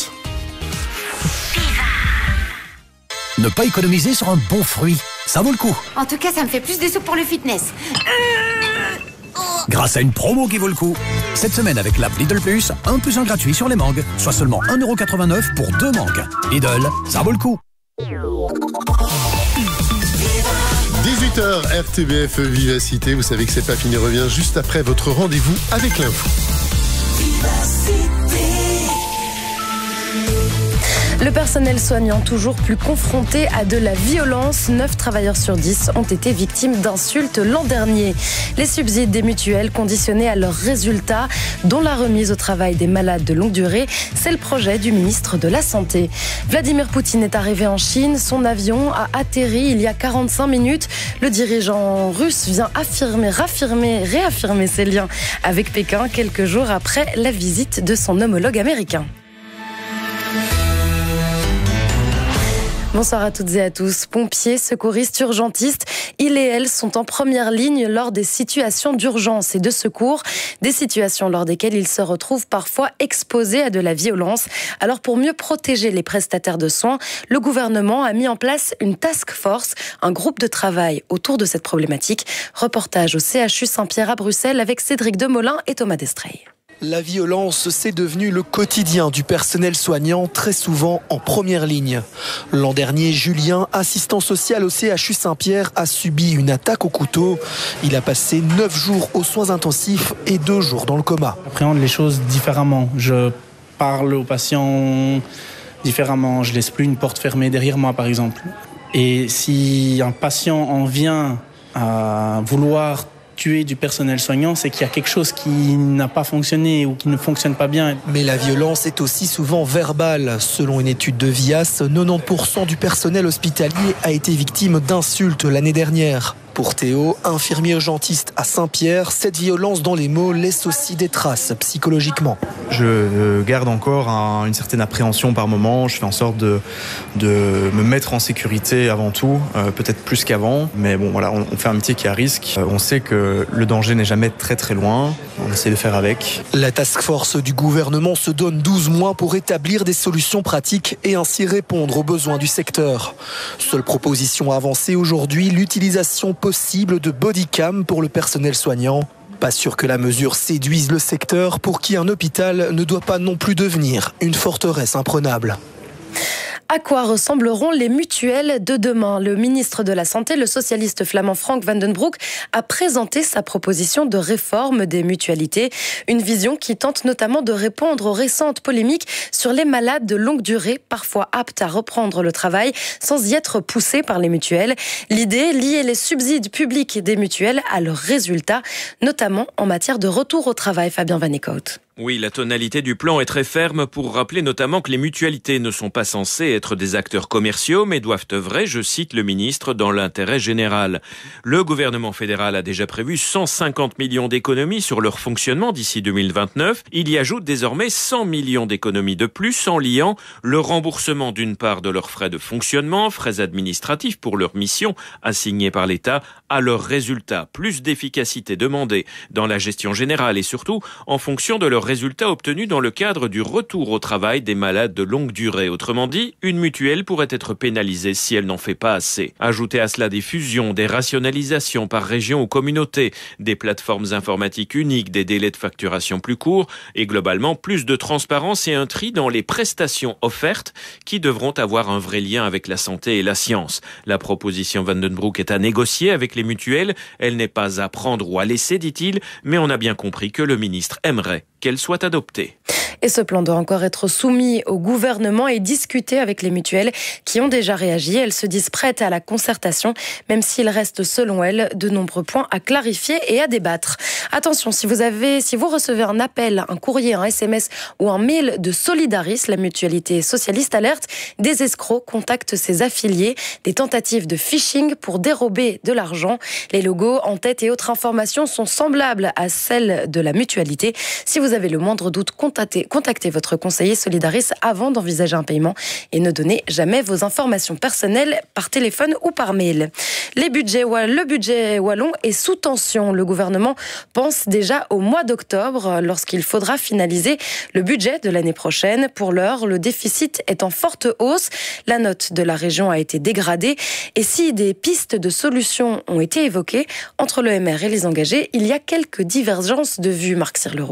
Ne pas économiser sur un bon fruit, ça vaut le coup. En tout cas, ça me fait plus de sous pour le fitness. Grâce à une promo qui vaut le coup. Cette semaine avec l'app Lidl Plus, un plus un gratuit sur les mangues, soit seulement un euro quatre-vingt-neuf pour deux mangues. Lidl, ça vaut le coup. dix-huit huit heures, R T B F Vivacité. Vous savez que c'est pas fini, revient juste après votre rendez-vous avec l'info. Le personnel soignant toujours plus confronté à de la violence. neuf travailleurs sur dix ont été victimes d'insultes l'an dernier. Les subsides des mutuelles conditionnés à leurs résultats, dont la remise au travail des malades de longue durée, c'est le projet du ministre de la Santé. Vladimir Poutine est arrivé en Chine. Son avion a atterri il y a quarante-cinq minutes. Le dirigeant russe vient affirmer, raffirmer, réaffirmer ses liens avec Pékin quelques jours après la visite de son homologue américain. Bonsoir à toutes et à tous. Pompiers, secouristes, urgentistes, ils et elles sont en première ligne lors des situations d'urgence et de secours, des situations lors desquelles ils se retrouvent parfois exposés à de la violence. Alors pour mieux protéger les prestataires de soins, le gouvernement a mis en place une task force, un groupe de travail autour de cette problématique. Reportage au C H U Saint-Pierre à Bruxelles avec Cédric Demolin et Thomas Destrey. La violence, c'est devenu le quotidien du personnel soignant, très souvent en première ligne. L'an dernier, Julien, assistant social au C H U Saint-Pierre, a subi une attaque au couteau. Il a passé neuf jours aux soins intensifs et deux jours dans le coma. J'appréhende les choses différemment. Je parle aux patients différemment. Je laisse plus une porte fermée derrière moi, par exemple. Et si un patient en vient à vouloir tuer du personnel soignant, c'est qu'il y a quelque chose qui n'a pas fonctionné ou qui ne fonctionne pas bien. Mais la violence est aussi souvent verbale. Selon une étude de Vias, quatre-vingt-dix pour cent du personnel hospitalier a été victime d'insultes l'année dernière. Pour Théo, infirmier urgentiste à Saint-Pierre, cette violence dans les mots laisse aussi des traces psychologiquement. Je garde encore un, une certaine appréhension par moment. Je fais en sorte de, de me mettre en sécurité avant tout, euh, peut-être plus qu'avant. Mais bon, voilà, on, on fait un métier qui est à risque. Euh, on sait que le danger n'est jamais très très loin. On essaie de faire avec. La task force du gouvernement se donne douze mois pour établir des solutions pratiques et ainsi répondre aux besoins du secteur. Seule proposition avancée aujourd'hui, l'utilisation possible de bodycam pour le personnel soignant. Pas sûr que la mesure séduise le secteur, pour qui un hôpital ne doit pas non plus devenir une forteresse imprenable. À quoi ressembleront les mutuelles de demain ? Le ministre de la Santé, le socialiste flamand Frank van den Broek, a présenté sa proposition de réforme des mutualités. Une vision qui tente notamment de répondre aux récentes polémiques sur les malades de longue durée, parfois aptes à reprendre le travail sans y être poussés par les mutuelles. L'idée, lier les subsides publics des mutuelles à leurs résultats, notamment en matière de retour au travail. Fabien Van Eekhout. Oui, la tonalité du plan est très ferme pour rappeler notamment que les mutualités ne sont pas censées être des acteurs commerciaux, mais doivent œuvrer, je cite le ministre, dans l'intérêt général. Le gouvernement fédéral a déjà prévu cent cinquante millions d'économies sur leur fonctionnement d'ici deux mille vingt-neuf. Il y ajoute désormais cent millions d'économies de plus en liant le remboursement d'une part de leurs frais de fonctionnement, frais administratifs pour leur mission assignée par l'État, à leurs résultats. Plus d'efficacité demandée dans la gestion générale et surtout en fonction de leurs résultats obtenus dans le cadre du retour au travail des malades de longue durée. Autrement dit, une mutuelle pourrait être pénalisée si elle n'en fait pas assez. Ajoutez à cela des fusions, des rationalisations par région ou communauté, des plateformes informatiques uniques, des délais de facturation plus courts et globalement plus de transparence et un tri dans les prestations offertes qui devront avoir un vrai lien avec la santé et la science. La proposition Van den Broek est à négocier avec les mutuelles. Elle n'est pas à prendre ou à laisser, dit-il, mais on a bien compris que le ministre aimerait qu'elle soit adoptée. Et ce plan doit encore être soumis au gouvernement et discuté avec les mutuelles qui ont déjà réagi. Elles se disent prêtes à la concertation, même s'il reste, selon elles, de nombreux points à clarifier et à débattre. Attention, si vous avez, si vous recevez un appel, un courrier, un S M S ou un mail de Solidaris, la mutualité socialiste alerte, des escrocs contactent ses affiliés, des tentatives de phishing pour dérober de l'argent. Les logos, en-tête et autres informations sont semblables à celles de la mutualité. Si vous avez le moindre doute, contactez Contactez votre conseiller Solidaris avant d'envisager un paiement et ne donnez jamais vos informations personnelles par téléphone ou par mail. Les budgets, le budget wallon est sous tension. Le gouvernement pense déjà au mois d'octobre lorsqu'il faudra finaliser le budget de l'année prochaine. Pour l'heure, le déficit est en forte hausse. La note de la région a été dégradée. Et si des pistes de solutions ont été évoquées entre le M R et les engagés, il y a quelques divergences de vues, Marc Sirleroux.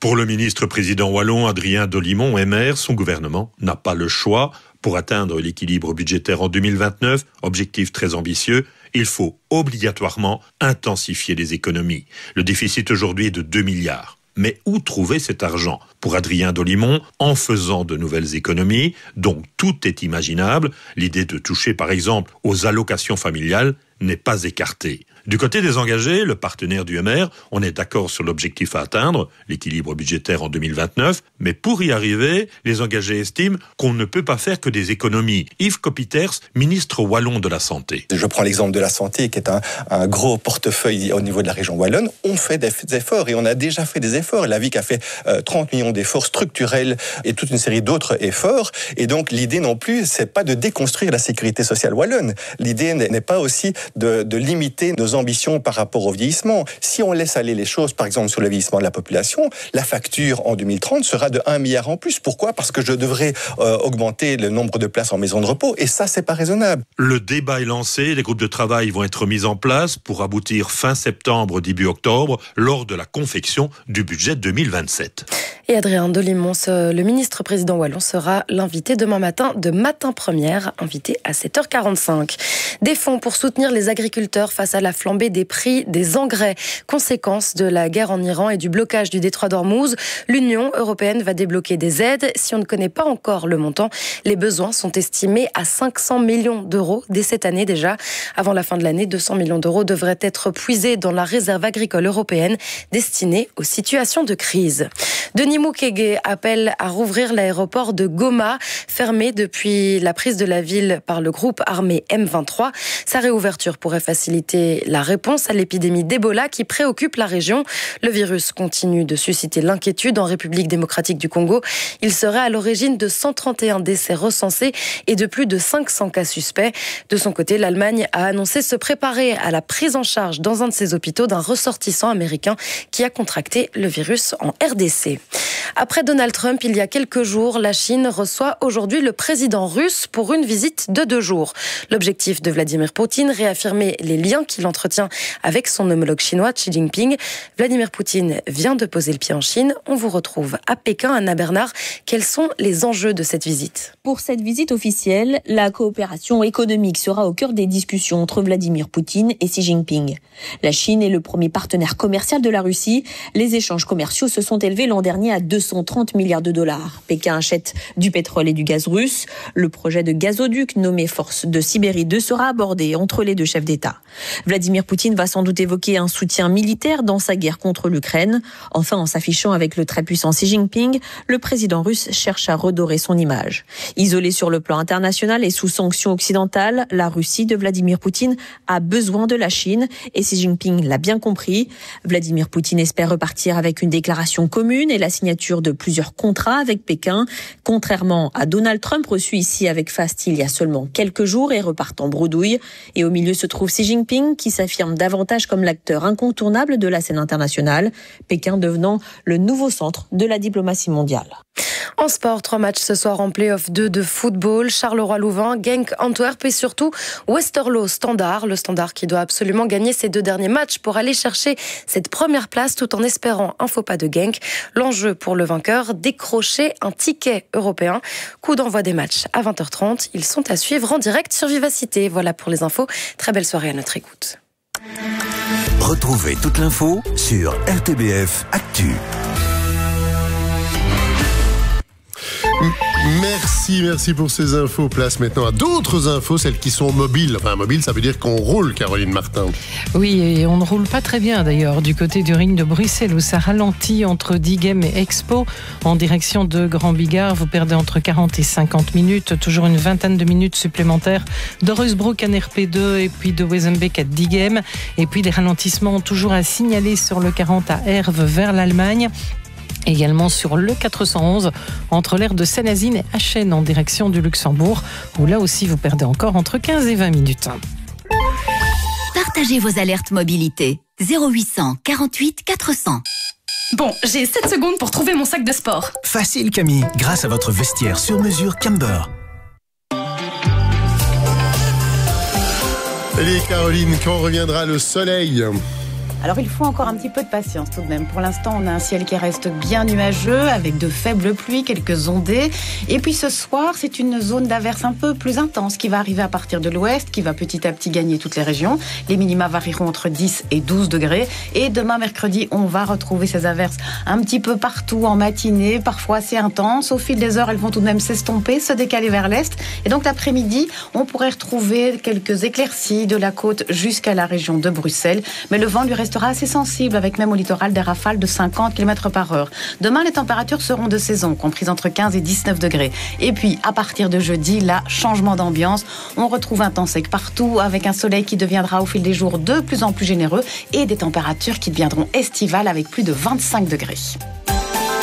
Pour le ministre-président wallon Adrien Dolimon, M R, son gouvernement n'a pas le choix. Pour atteindre l'équilibre budgétaire en deux mille vingt-neuf, objectif très ambitieux, il faut obligatoirement intensifier les économies. Le déficit aujourd'hui est de deux milliards. Mais où trouver cet argent? Pour Adrien Dolimon, en faisant de nouvelles économies, donc tout est imaginable. L'idée de toucher par exemple aux allocations familiales n'est pas écartée. Du côté des engagés, le partenaire du M R, on est d'accord sur l'objectif à atteindre, l'équilibre budgétaire en deux mille vingt-neuf, mais pour y arriver, les engagés estiment qu'on ne peut pas faire que des économies. Yves Copiters, ministre wallon de la Santé. Je prends l'exemple de la santé, qui est un, un gros portefeuille au niveau de la région wallonne. On fait des efforts, et on a déjà fait des efforts. La V I C a fait euh, trente millions d'efforts structurels et toute une série d'autres efforts. Et donc, l'idée non plus, c'est pas de déconstruire la sécurité sociale wallonne. L'idée n'est pas aussi de, de limiter nos ambitions par rapport au vieillissement. Si on laisse aller les choses, par exemple sur le vieillissement de la population, la facture en deux mille trente sera de un milliard en plus. Pourquoi? Parce que je devrais euh, augmenter le nombre de places en maison de repos, et ça, c'est pas raisonnable. Le débat est lancé, les groupes de travail vont être mis en place pour aboutir fin septembre, début octobre, lors de la confection du budget deux mille vingt-sept. Et Adrien Dolimon, le ministre-président wallon, sera l'invité demain matin de Matin Première, invité à sept heures quarante-cinq. Des fonds pour soutenir les agriculteurs face à la flambée des prix des engrais. Conséquence de la guerre en Iran et du blocage du détroit d'Ormuz, l'Union européenne va débloquer des aides. Si on ne connaît pas encore le montant, les besoins sont estimés à cinq cents millions d'euros dès cette année déjà. Avant la fin de l'année, deux cents millions d'euros devraient être puisés dans la réserve agricole européenne destinée aux situations de crise. Denis Mukwege appelle à rouvrir l'aéroport de Goma, fermé depuis la prise de la ville par le groupe armé M vingt-trois. Sa réouverture pourrait faciliter la réponse à l'épidémie d'Ebola qui préoccupe la région. Le virus continue de susciter l'inquiétude en République démocratique du Congo. Il serait à l'origine de cent trente et un décès recensés et de plus de cinq cents cas suspects. De son côté, l'Allemagne a annoncé se préparer à la prise en charge dans un de ses hôpitaux d'un ressortissant américain qui a contracté le virus en R D C. Après Donald Trump, il y a quelques jours, la Chine reçoit aujourd'hui le président russe pour une visite de deux jours. L'objectif de Vladimir Poutine, réaffirmer les liens qu'il entretient avec son homologue chinois Xi Jinping. Vladimir Poutine vient de poser le pied en Chine. On vous retrouve à Pékin, Anna Bernard. Quels sont les enjeux de cette visite? Pour cette visite officielle, la coopération économique sera au cœur des discussions entre Vladimir Poutine et Xi Jinping. La Chine est le premier partenaire commercial de la Russie. Les échanges commerciaux se sont élevés l'an dernier à deux cent trente milliards de dollars. Pékin achète du pétrole et du gaz russe. Le projet de gazoduc nommé Force de Sibérie deux sera abordé entre les deux chefs d'État. Vladimir Poutine va sans doute évoquer un soutien militaire dans sa guerre contre l'Ukraine. Enfin, en s'affichant avec le très puissant Xi Jinping, le président russe cherche à redorer son image. Isolée sur le plan international et sous sanctions occidentales, la Russie de Vladimir Poutine a besoin de la Chine et Xi Jinping l'a bien compris. Vladimir Poutine espère repartir avec une déclaration commune et la signature de plusieurs contrats avec Pékin, contrairement à Donald Trump reçu ici avec faste il y a seulement quelques jours et repartant bredouille. Et au milieu se trouve Xi Jinping qui s'affirme davantage comme l'acteur incontournable de la scène internationale, Pékin devenant le nouveau centre de la diplomatie mondiale. En sport, trois matchs ce soir en play-off deux de football. Charleroi-Louvain, Genk Antwerp et surtout Westerlo Standard. Le Standard qui doit absolument gagner ses deux derniers matchs pour aller chercher cette première place tout en espérant un faux pas de Genk. L'enjeu pour le vainqueur, décrocher un ticket européen. Coup d'envoi des matchs à vingt heures trente. Ils sont à suivre en direct sur Vivacité. Voilà pour les infos. Très belle soirée à notre écoute. Retrouvez toute l'info sur R T B F Actu. Merci, merci pour ces infos. Place maintenant à d'autres infos, celles qui sont mobiles. Enfin, mobile, ça veut dire qu'on roule, Caroline Martin. Oui, et on ne roule pas très bien d'ailleurs du côté du ring de Bruxelles où ça ralentit entre Diegem et Expo en direction de Grand Bigard. Vous perdez entre quarante et cinquante minutes, toujours une vingtaine de minutes supplémentaires d'Orusbrook à R P deux et puis de Wezenbeek à Diegem. Et puis des ralentissements toujours à signaler sur le quarante à Herve vers l'Allemagne. Également sur le quatre cent onze, entre l'aire de Saint-Lazine et Achen en direction du Luxembourg, où là aussi vous perdez encore entre quinze et vingt minutes. Partagez vos alertes mobilité. zéro huit cent quarante-huit quatre cents. Bon, j'ai sept secondes pour trouver mon sac de sport. Facile Camille, grâce à votre vestiaire sur mesure Camber. Allez Caroline, quand reviendra le soleil ? Alors il faut encore un petit peu de patience tout de même. Pour l'instant, on a un ciel qui reste bien nuageux avec de faibles pluies, quelques ondées. Et puis ce soir, c'est une zone d'averse un peu plus intense qui va arriver à partir de l'ouest, qui va petit à petit gagner toutes les régions. Les minima varieront entre dix et douze degrés. Et demain, mercredi, on va retrouver ces averses un petit peu partout en matinée, parfois assez intenses. Au fil des heures, elles vont tout de même s'estomper, se décaler vers l'est. Et donc l'après-midi, on pourrait retrouver quelques éclaircies de la côte jusqu'à la région de Bruxelles. Mais le vent lui restera assez sensible, avec même au littoral des rafales de cinquante kilomètres par heure. Demain, les températures seront de saison, comprises entre quinze et dix-neuf degrés. Et puis, à partir de jeudi, là, changement d'ambiance. On retrouve un temps sec partout, avec un soleil qui deviendra au fil des jours de plus en plus généreux et des températures qui deviendront estivales avec plus de vingt-cinq degrés.